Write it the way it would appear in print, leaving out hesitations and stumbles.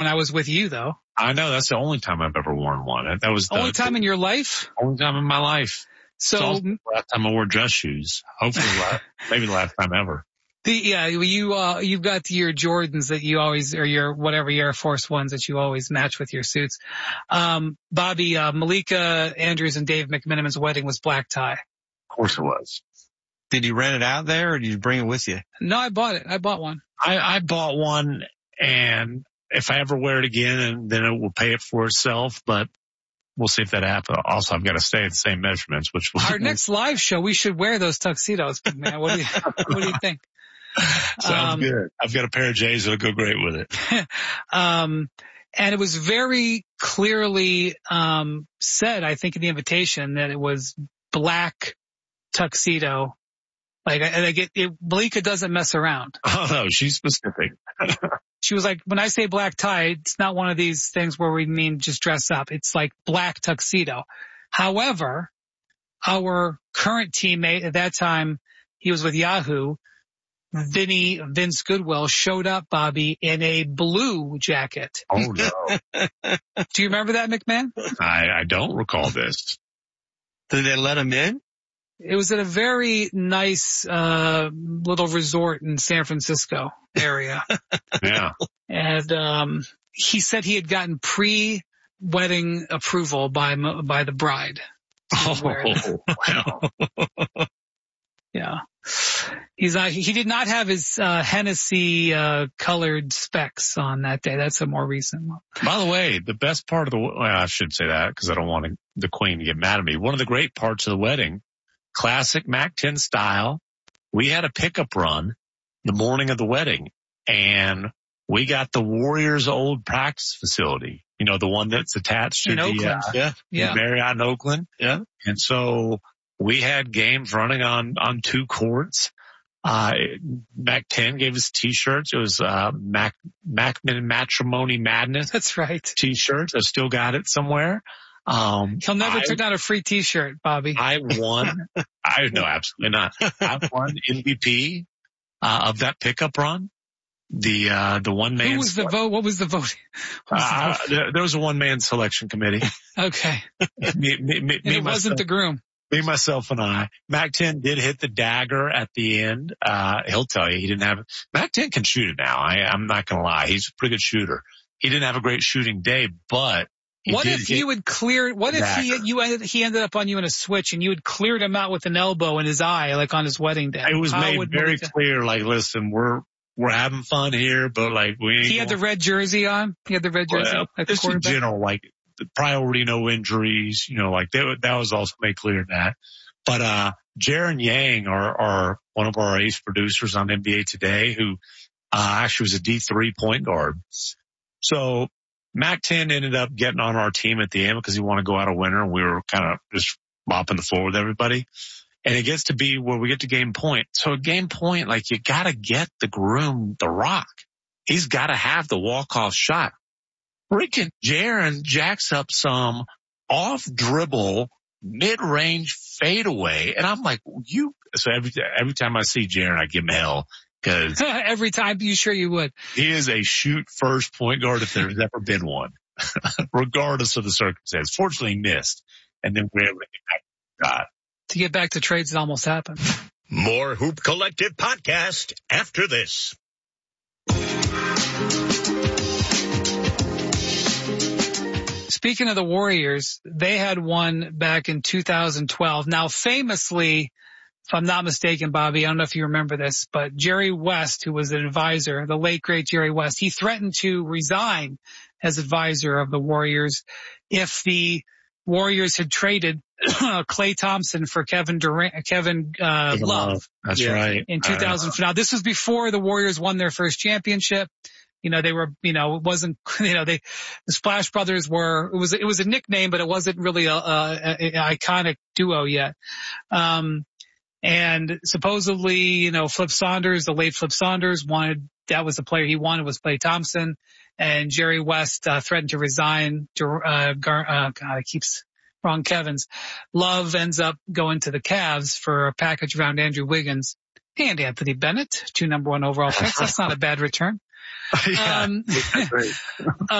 I was with you, though. I know. That's the only time I've ever worn one. That was the only time in your life? Only time in my life. So it's also the last time I wore dress shoes. Hopefully, maybe the last time ever. You've got your Jordans that you always, or your whatever, your Air Force Ones that you always match with your suits. Bobby, Malika Andrews and Dave McMenamin's wedding was black tie. Of course it was. Did you rent it out there or did you bring it with you? No, I bought it. I bought one. I bought one, and if I ever wear it again, then it will pay it for itself, but we'll see if that happens. Also, I've got to stay at the same measurements, which will... Our next live show, we should wear those tuxedos, man. What do you think? Sounds good. I've got a pair of J's that'll go great with it. And it was very clearly said, I think, in the invitation that it was black tuxedo. Malika doesn't mess around. Oh, no, she's specific. She was like, when I say black tie, it's not one of these things where we mean just dress up. It's like black tuxedo. However, our current teammate at that time, he was with Yahoo, Vince Goodwill, showed up, Bobby, in a blue jacket. Oh, no. Do you remember that, McMahon? I don't recall this. Did they let him in? It was at a very nice little resort in San Francisco area. Yeah. And he said he had gotten pre-wedding approval by the bride. Oh, wow. Yeah. He did not have his Hennessy colored specs on that day. That's a more recent one. By the way, the best part of I should say that because I don't want the queen to get mad at me. One of the great parts of the wedding, classic Mac 10 style, we had a pickup run the morning of the wedding, and we got the Warriors' old practice facility. You know, the one that's attached to the Marriott in Oakland. Yeah. And so we had games running on 2 courts. Mac 10 gave us t-shirts. It was Macman Matrimony Madness. That's right. T-shirts. I still got it somewhere. He'll never turn down a free t-shirt, Bobby. I won. No, absolutely not. I won MVP of that pickup run. The one man. Who was the vote? What was the vote? There was a one man selection committee. Okay. It wasn't the groom. Me, myself, and I. Mac 10 did hit the dagger at the end. He'll tell you he didn't have. Mac 10 can shoot it now. I'm not gonna lie. He's a pretty good shooter. He didn't have a great shooting day, but what if you had cleared? What if he ended up on you in a switch and you had cleared him out with an elbow in his eye, like on his wedding day? It was made very clear. Like, listen, we're having fun here, but like we ain't. He had the red jersey on. He had the red jersey. Well, just in general, like the priority, no injuries. You know, like that was also made clear in that. But Jaron Yang, are one of our ace producers on NBA Today, who actually was a D3 point guard. So Mac 10 ended up getting on our team at the end because he wanted to go out a winner, and we were kind of just mopping the floor with everybody. And it gets to be where we get to game point. So at game point, like you got to get the groom the rock. He's got to have the walk-off shot. Freaking Jaron jacks up some off-dribble, mid-range fadeaway. And I'm like, so every time I see Jaron, I give him hell. Cause every time, you sure you would. He is a shoot first point guard if there's ever been one, regardless of the circumstance. Fortunately, he missed. And then we were able to get back to the shot. To get back to trades, it almost happened. More Hoop Collective podcast after this. Speaking of the Warriors, they had one back in 2012. Now, famously, if I'm not mistaken, Bobby, I don't know if you remember this, but Jerry West, who was an advisor, the late great Jerry West, he threatened to resign as advisor of the Warriors if the Warriors had traded Klay Thompson for Kevin Love. That's right. In 2000. Now, this was before the Warriors won their first championship. You know, they were, you know, it wasn't, you know, the Splash Brothers were, it was a nickname, but it wasn't really an iconic duo yet. And supposedly, you know, Flip Saunders, the late Flip Saunders that was the player he wanted was Klay Thompson, and Jerry West, threatened to resign. Wrong Kevin's. Love ends up going to the Cavs for a package around Andrew Wiggins and Anthony Bennett, 2 number 1 overall picks. That's not a bad return. Yeah, that's great.